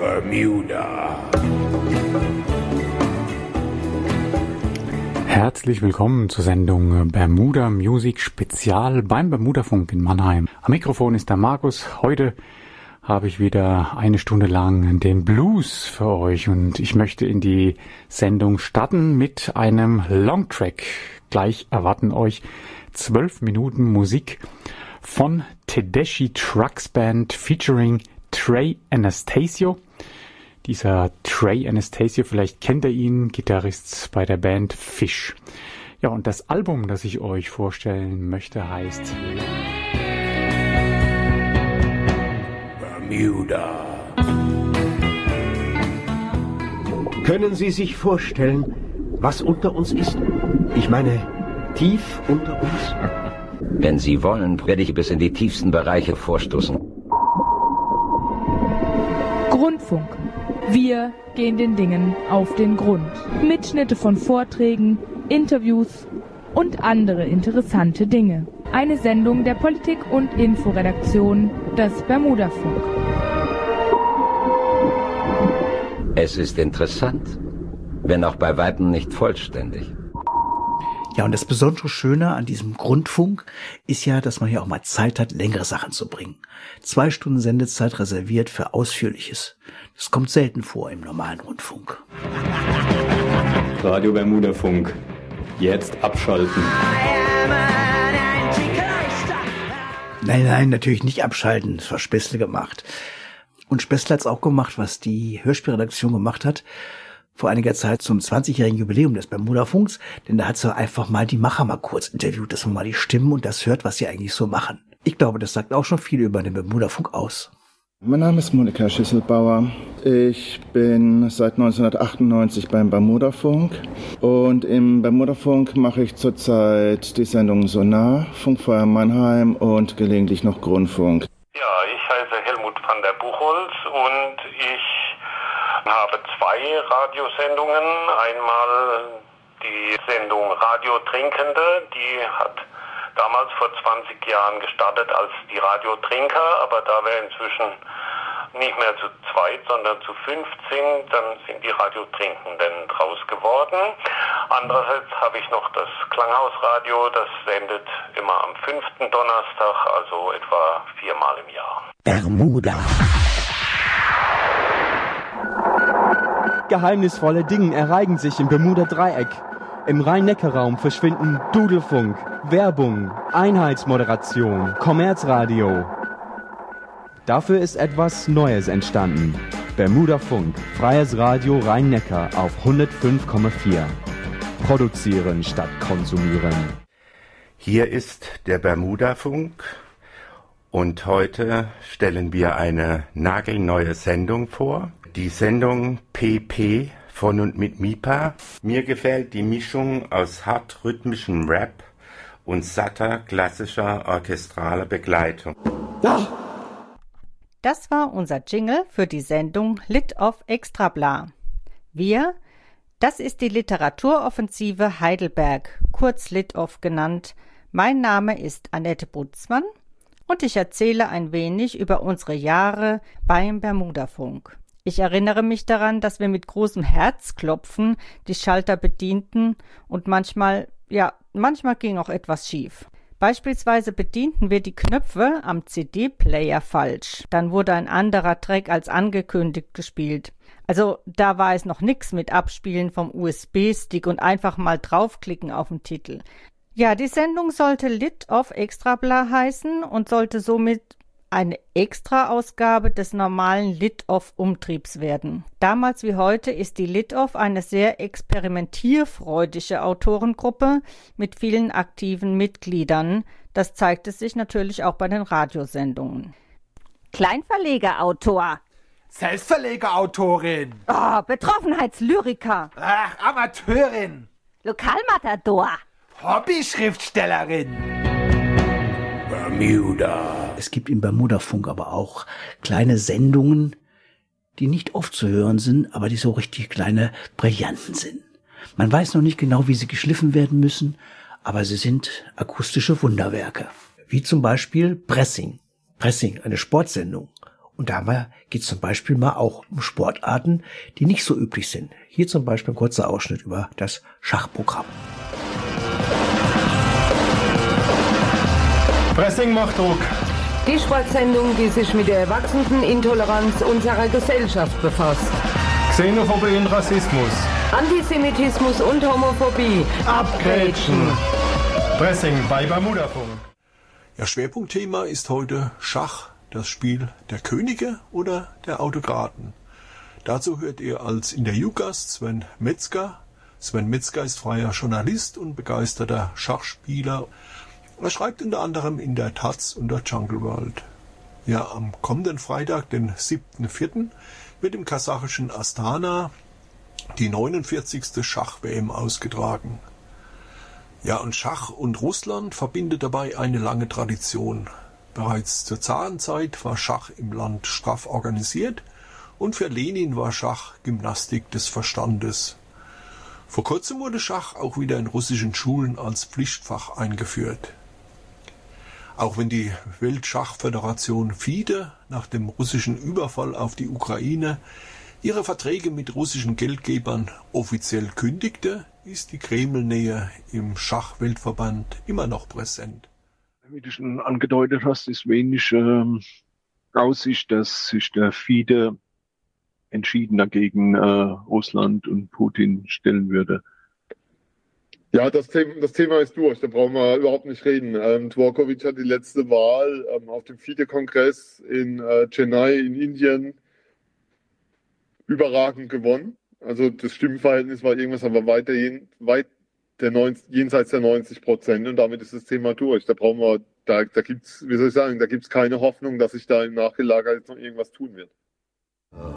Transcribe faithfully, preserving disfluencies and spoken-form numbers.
Bermuda. Herzlich willkommen zur Sendung Bermuda Music Spezial beim Bermudafunk in Mannheim. Am Mikrofon ist der Markus. Heute habe ich wieder eine Stunde lang den Blues für euch und ich möchte in die Sendung starten mit einem Longtrack. Gleich erwarten euch zwölf Minuten Musik von Tedeschi Trucks Band featuring Trey Anastasio. Dieser Trey Anastasio, vielleicht kennt ihr ihn, Gitarrist bei der Band Fish. Ja, und das Album, das ich euch vorstellen möchte, heißt Bermuda. Können Sie sich vorstellen, was unter uns ist? Ich meine, tief unter uns? Wenn Sie wollen, werde ich bis in die tiefsten Bereiche vorstoßen. Grundfunk. Wir gehen den Dingen auf den Grund. Mitschnitte von Vorträgen, Interviews und andere interessante Dinge. Eine Sendung der Politik- und Inforedaktion des Bermudafunk. Es ist interessant, wenn auch bei weitem nicht vollständig. Ja, und das besondere Schöne an diesem Grundfunk ist ja, dass man hier auch mal Zeit hat, längere Sachen zu bringen. Zwei Stunden Sendezeit reserviert für Ausführliches. Das kommt selten vor im normalen Rundfunk. Radio Bermudafunk. Jetzt abschalten. Nein, nein, natürlich nicht abschalten. Das war Spessle gemacht. Und Spessle hat's auch gemacht, was die Hörspielredaktion gemacht hat, vor einiger Zeit zum zwanzigjährigen Jubiläum des Bermudafunks, denn da hat sie einfach mal die Macher mal kurz interviewt, dass man mal die Stimmen und das hört, was sie eigentlich so machen. Ich glaube, das sagt auch schon viel über den Bermudafunk aus. Mein Name ist Monika Schisselbauer. Ich bin seit neunzehnhundertachtundneunzig beim Bermudafunk und im Bermudafunk mache ich zurzeit die Sendung Sonar, Funkfeuer Mannheim und gelegentlich noch Grundfunk. Ja, ich heiße Helmut van der Buchholz und ich habe zwei Radiosendungen. Einmal die Sendung Radio Trinkende, die hat damals vor zwanzig Jahren gestartet als die Radio Trinker, aber da wir inzwischen nicht mehr zu zweit, sondern zu fünf sind, dann sind die Radio Trinkenden draus geworden. Andererseits habe ich noch das Klanghausradio, das sendet immer am fünften Donnerstag, also etwa viermal im Jahr. Bermuda. Geheimnisvolle Dinge ereignen sich im Bermuda-Dreieck. Im Rhein-Neckar-Raum verschwinden Dudelfunk, Werbung, Einheitsmoderation, Kommerzradio. Dafür ist etwas Neues entstanden. Bermudafunk, freies Radio Rhein-Neckar auf hundertfünf Komma vier. Produzieren statt konsumieren. Hier ist der Bermudafunk und heute stellen wir eine nagelneue Sendung vor. Die Sendung P P von und mit Mipa. Mir gefällt die Mischung aus hart rhythmischem Rap und satter klassischer orchestraler Begleitung. Ja. Das war unser Jingle für die Sendung Lit of Extrabla. Wir, das ist die Literaturoffensive Heidelberg, kurz Lit of genannt. Mein Name ist Annette Butzmann und ich erzähle ein wenig über unsere Jahre beim Bermudafunk. Ich erinnere mich daran, dass wir mit großem Herzklopfen die Schalter bedienten und manchmal, ja, manchmal ging auch etwas schief. Beispielsweise bedienten wir die Knöpfe am C D-Player falsch. Dann wurde ein anderer Track als angekündigt gespielt. Also da war es noch nix mit Abspielen vom U S B-Stick und einfach mal draufklicken auf den Titel. Ja, die Sendung sollte Lit of Extrabla heißen und sollte somit eine Extra-Ausgabe des normalen Lit-Off-Umtriebs werden. Damals wie heute ist die Lit-Off eine sehr experimentierfreudige Autorengruppe mit vielen aktiven Mitgliedern. Das zeigte sich natürlich auch bei den Radiosendungen. Kleinverlegerautor. Selbstverlegerautorin. Oh, Betroffenheitslyriker. Ach, Amateurin. Lokalmatador. Hobby-Schriftstellerin. Bermuda. Es gibt im Bermudafunk aber auch kleine Sendungen, die nicht oft zu hören sind, aber die so richtig kleine Brillanten sind. Man weiß noch nicht genau, wie sie geschliffen werden müssen, aber sie sind akustische Wunderwerke. Wie zum Beispiel Pressing. Pressing, eine Sportsendung. Und da geht es zum Beispiel mal auch um Sportarten, die nicht so üblich sind. Hier zum Beispiel ein kurzer Ausschnitt über das Schachprogramm. Pressing macht Druck. Die Sportsendung, die sich mit der wachsenden Intoleranz unserer Gesellschaft befasst. Xenophobie und Rassismus. Antisemitismus und Homophobie. Abgrätschen. Pressing bei Bermudafunk. Ja, Schwerpunktthema ist heute Schach, das Spiel der Könige oder der Autokraten. Dazu hört ihr als Interviewgast Sven Metzger. Sven Metzger ist freier Journalist und begeisterter Schachspieler. Er schreibt unter anderem in der Taz und der Jungle World. Ja, am kommenden Freitag, den siebten vierten, wird im kasachischen Astana die neunundvierzigste Schach-W M ausgetragen. Ja, und Schach und Russland verbindet dabei eine lange Tradition. Bereits zur Zarenzeit war Schach im Land straff organisiert und für Lenin war Schach Gymnastik des Verstandes. Vor kurzem wurde Schach auch wieder in russischen Schulen als Pflichtfach eingeführt. Auch wenn die Weltschachföderation FIDE nach dem russischen Überfall auf die Ukraine ihre Verträge mit russischen Geldgebern offiziell kündigte, ist die Kremlnähe im Schachweltverband immer noch präsent. Wie du schon angedeutet hast, ist wenig ähm, Aussicht, dass sich der FIDE entschiedener gegen äh, Russland und Putin stellen würde. Ja, das Thema, das Thema ist durch, da brauchen wir überhaupt nicht reden. Ähm, Dvorkovich hat die letzte Wahl ähm, auf dem FIDE-Kongress in äh, Chennai in Indien überragend gewonnen. Also das Stimmenverhältnis war irgendwas, aber weiter jen, weit der neunzig, jenseits der neunzig Prozent und damit ist das Thema durch. Da brauchen wir, da, da gibt's, wie soll ich sagen, da gibt's keine Hoffnung, dass sich da im Nachgelagert jetzt noch irgendwas tun wird.